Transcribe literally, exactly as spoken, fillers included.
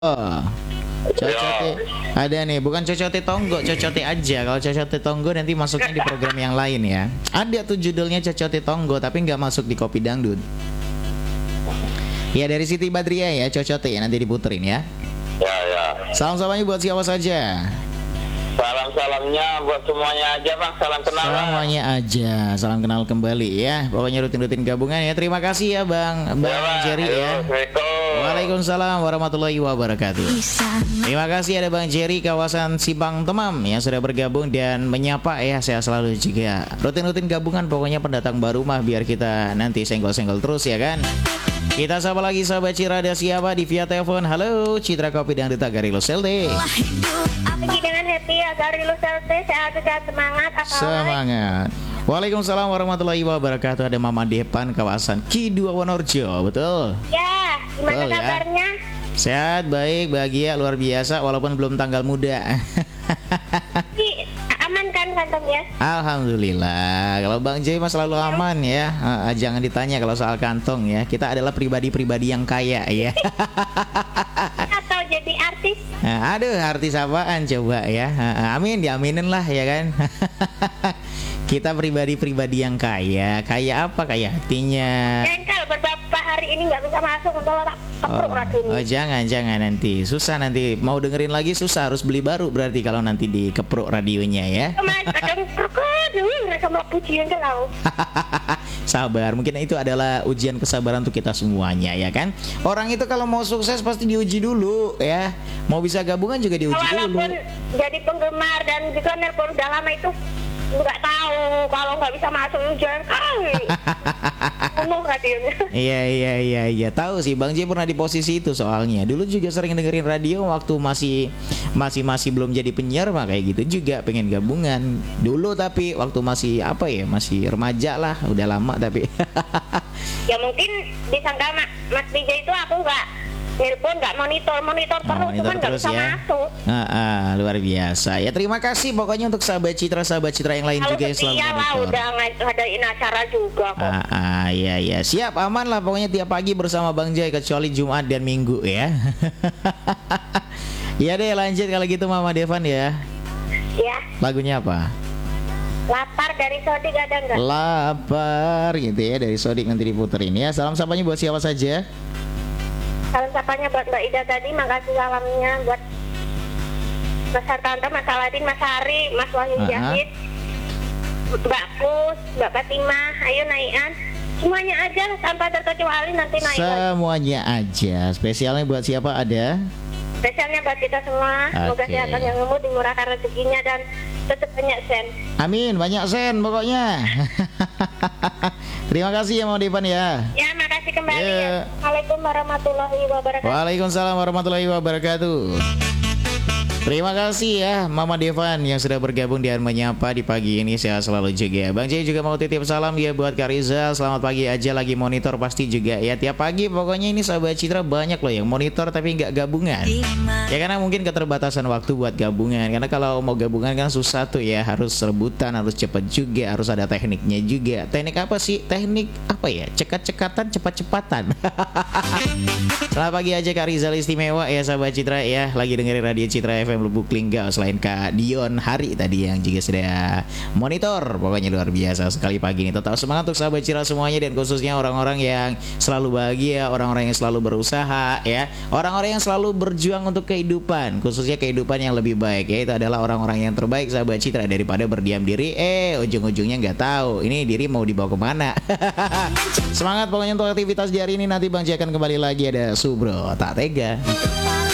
Oh, cocote ada nih, bukan cocote tonggo, cocote aja. Kalau cocote tonggo nanti masuknya di program yang lain ya. Ada tuh judulnya cocote tonggo, tapi nggak masuk di Kopi Dangdut. Ya dari Siti Badriah ya, cocote ya nanti diputerin ya. Ya ya. Salam salamnya buat siapa saja? Salam-salamnya buat semuanya aja bang, salam kenal. Semuanya aja, salam kenal kembali ya. Pokoknya rutin-rutin gabungan ya. Terima kasih ya bang, bang Ya, bang. Jerry ya. Waalaikumsalam warahmatullahi wabarakatuh. Terima kasih ada Bang Jerry kawasan Simpang Temam yang sudah bergabung dan menyapa ya. Saya selalu juga rutin-rutin gabungan, pokoknya pendatang baru mah biar kita nanti senggol-senggol terus ya kan. Kita sapa lagi sahabat Cira, ada siapa di via telepon? Halo Citra Kopi Dangdut Agarilus L D. Lagi dengan Happy Agarilus L D, sehat sehat semangat. Semangat. Waalaikumsalam warahmatullahi wabarakatuh. Ada Mama Depan kawasan Ki dua Wonorejo, betul? Ya, gimana Betul, ya. kabarnya? Sehat, baik, bahagia, luar biasa walaupun belum tanggal muda. Ki, aman kan kantongnya? Alhamdulillah. Kalau Bang Jay mah selalu aman ya. Ah, jangan ditanya kalau soal kantong ya. Kita adalah pribadi-pribadi yang kaya ya. Atau jadi artis? Nah, aduh, artis apaan coba ya. Ah, amin, diaminin lah ya kan. Kita pribadi-pribadi yang kaya. Kaya apa? Kaya hatinya. Jengkel beberapa hari ini nggak bisa masuk untuk tak kepruk Oh, radionya. oh jangan jangan nanti susah, nanti mau dengerin lagi susah, harus beli baru berarti kalau nanti dikepruk radionya ya. Mas, kadang kepruk, aduh, mereka mau pujian ke laut. Sabar, mungkin itu adalah ujian kesabaran untuk kita semuanya ya kan. Orang itu kalau mau sukses pasti diuji dulu ya. Mau bisa gabungan juga diuji dulu. Walaupun jadi penggemar dan juga nelpon udah lama itu nggak tahu kalau nggak bisa masuk ujian kali. Penuh radionya. Iya iya iya iya, tahu sih Bang J pernah di posisi itu soalnya. Dulu juga sering dengerin radio waktu masih masih masih belum jadi penyiar mah kayak gitu juga, pengen gabungan. Dulu tapi waktu masih apa ya, masih remaja lah, udah lama tapi. Ya mungkin disangka Ma- Mas D J itu aku nggak telepon, nggak monitor monitor Oh, terus, monitor cuman nggak terus bisa ya. masuk. Ah, ah, luar biasa. Ya terima kasih pokoknya untuk sahabat Citra, sahabat Citra yang lain Kalau juga yang selalu setia lah monitor. udah ng- ngadain acara juga kok. Ah, ah, iya iya, siap, aman lah pokoknya tiap pagi bersama Bang Jai kecuali Jumat dan Minggu ya. Ya deh, lanjut kalau gitu Mama Devan ya. Ya, Lagunya apa? lapar dari Sodik ada nggak? Lapar gitu ya, dari Sodik nanti diputerin ya. Salam sapanya buat siapa saja? Salam sapanya buat Mbak Ida tadi, makasih salamnya buat Mas Hartanto, Mas Aladin, Mas Hari, Mas Wahyu Ah, ah. Jahid, Mbak Pus, Mbak Fatimah, ayo naikan. Semuanya aja tanpa terkecuali nanti naik lagi. Semuanya aja. Spesialnya buat siapa ada? Spesialnya buat kita semua, semoga Oke. sehat yang nemu, dimurahkan rezekinya dan tetap banyak sen. Amin, banyak sen pokoknya. Terima kasih ya Mama Devan ya. Ya, makasih kembali Ya. ya. Assalamualaikum warahmatullahi wabarakatuh. Waalaikumsalam warahmatullahi wabarakatuh. Terima kasih ya Mama Devan yang sudah bergabung dan menyapa di pagi ini. Sehat selalu juga. Bang Jay juga mau titip salam ya buat Kak Rizal. Selamat pagi aja, lagi monitor pasti juga ya. Tiap pagi pokoknya ini sahabat Citra banyak loh yang monitor tapi nggak gabungan. Ya karena mungkin keterbatasan waktu buat gabungan. Karena kalau mau gabungan kan susah tuh ya, harus rebutan, harus cepet juga, harus ada tekniknya juga. Teknik apa sih? Teknik apa ya? Cekat-cekatan, cepat-cepatan. Selamat pagi aja Kak Rizal istimewa ya sahabat Citra ya. Lagi dengerin radio Citra F M Lubuk Linggau. Selain Kak Dion Hari tadi yang juga sudah monitor. Pokoknya luar biasa sekali pagi ini. Tetap semangat untuk sahabat Citra semuanya, dan khususnya orang-orang yang selalu bahagia, orang-orang yang selalu berusaha ya, orang-orang yang selalu berjuang untuk kehidupan, khususnya kehidupan yang lebih baik ya. Itu adalah orang-orang yang terbaik sahabat Citra, daripada berdiam diri eh ujung-ujungnya nggak tahu ini diri mau dibawa kemana. Semangat pokoknya untuk aktivitas di hari ini. Nanti Bang Jai akan kembali lagi, ada Subro Tak Tega.